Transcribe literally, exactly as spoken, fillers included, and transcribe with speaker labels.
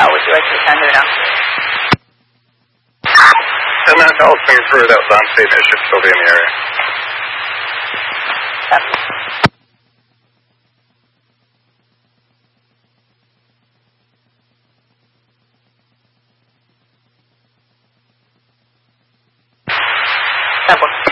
Speaker 1: how would you like to send it now?
Speaker 2: Send that to Alton for that was on state, it should still be in the area.
Speaker 1: Yep. That works.